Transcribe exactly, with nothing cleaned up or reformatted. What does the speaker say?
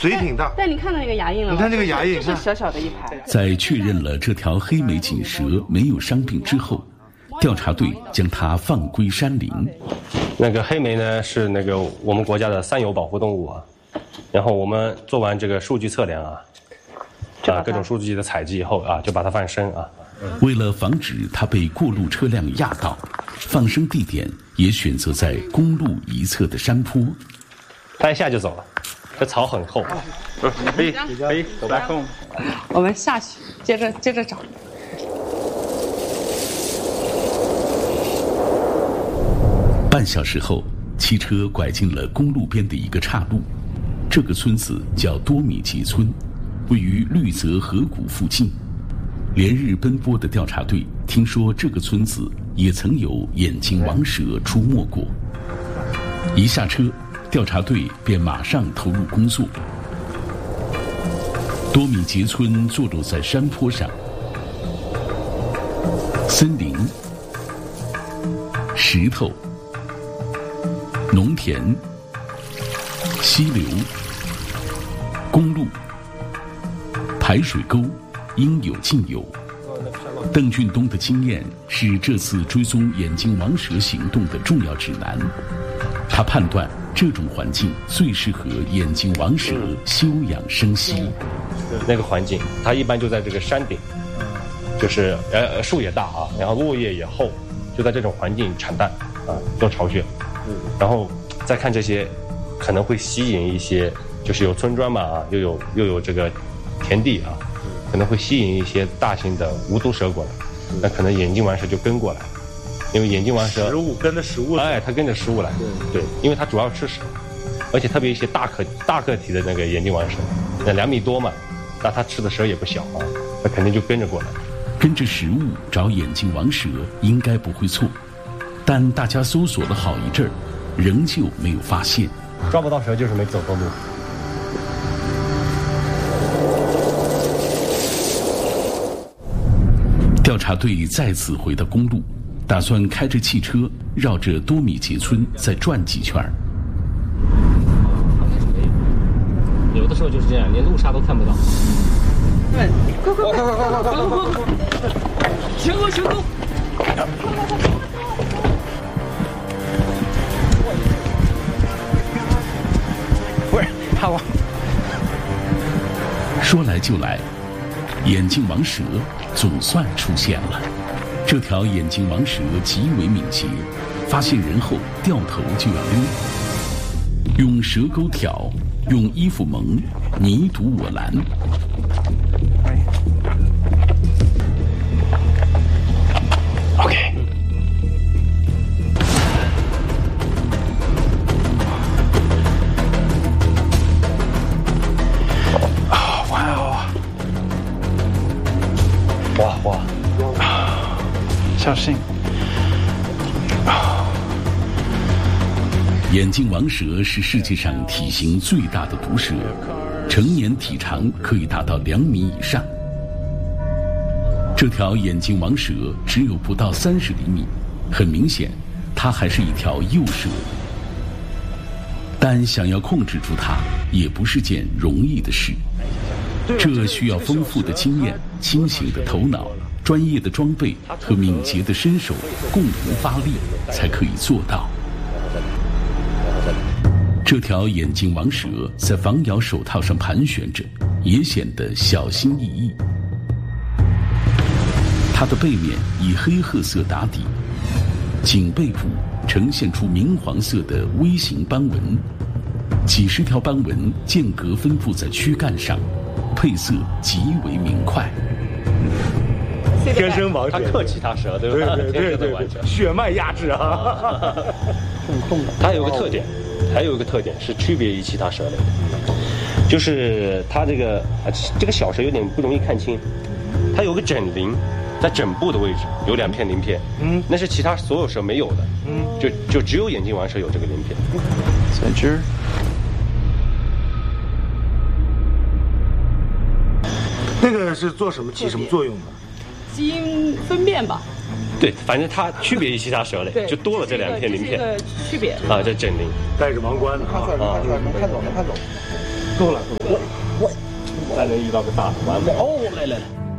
嘴挺大。 但你看到那个牙印了吗？ 你看这个牙印， 就是小小的一排。 在确认了这条黑眉锦蛇没有伤病之后，调查队将它放归山林。 那个黑眉呢，是那个我们国家的三有保护动物啊。然后我们做完这个数据测量啊，啊各种数据的采集以后啊，就把它放生啊。 为了防止它被过路车辆压到，放生地点也选择在公路一侧的山坡。 它一下就走了，这草很厚。可以可以走吧。 我们下去，接着接着找。 半小时后，汽车拐进了公路边的一个岔路。这个村子叫多米集村，位于绿泽河谷附近。连日奔波的调查队听说这个村子也曾有眼镜王蛇出没过。一下车，调查队便马上投入工作。多米集村坐落在山坡上，森林、石头、农田、溪流、公路、排水沟应有尽有。邓俊东的经验是这次追踪眼镜王蛇行动的重要指南。他判断这种环境最适合眼镜王蛇休养生息。 那个环境，它一般就在这个山顶，就是呃树也大啊，然后落叶也厚，就在这种环境产蛋啊，做巢穴。然后再看这些，可能会吸引一些，就是有村庄嘛啊，又有又有这个田地啊。可能会吸引一些大型的无毒蛇过来，那可能眼镜王蛇就跟过来，因为眼镜王蛇食物跟着食物， 哎，它跟着食物来，对，因为它主要吃食，而且特别一些大个大个体的那个眼镜王蛇，那两米多嘛，那它吃的蛇也不小啊，那肯定就跟着过来。 跟着食物找眼镜王蛇应该不会错，但大家搜索了好一阵儿，仍旧没有发现。 抓不到蛇就是没走错路。 调查队再次回到公路，打算开着汽车绕着多米节村再转几圈。 有的时候就是这样，连路煞都看不到。 对，快快快快快快快快快！行动行动！ 不是他我。 说来就来，眼镜王蛇总算出现了。这条眼镜王蛇极为敏捷，发现人后掉头就要溜，用蛇钩挑，用衣服蒙，你堵我拦。 OK。啊，哇哦！ 哇哇！ 小心！ 眼镜王蛇是世界上体型最大的毒蛇，成年体长可以达到两米以上。这条眼镜王蛇只有不到三十厘米，很明显，它还是一条幼蛇。但想要控制住它，也不是件容易的事。这需要丰富的经验、清醒的头脑、专业的装备和敏捷的身手共同发力，才可以做到。这条眼镜王蛇在防咬手套上盘旋着，也显得小心翼翼。它的背面以黑褐色打底，颈背部呈现出明黄色的微型斑纹，几十条斑纹间隔分布在躯干上，配色极为明快。 天生王者， 它克其他蛇，对吧？ 对对对对对，血脉压制啊！ 它有个特点，还有一个特点是区别于其他蛇类，就是它这个啊，这个小蛇有点不容易看清，它有个枕鳞，在枕部的位置有两片鳞片，嗯，那是其他所有蛇没有的，嗯，就就只有眼镜王蛇有这个鳞片。 在这儿。那个是做什么起什么作用的？ 基因分辨吧。 对，反正它区别于其他蛇类，就多了这两片鳞片。 这个区别啊，这枕鳞。 戴着王冠的， 看出来，能看出来，能看懂，能看懂。 够了，够了。 我我再能遇到个大的，完美。 哦，来来来。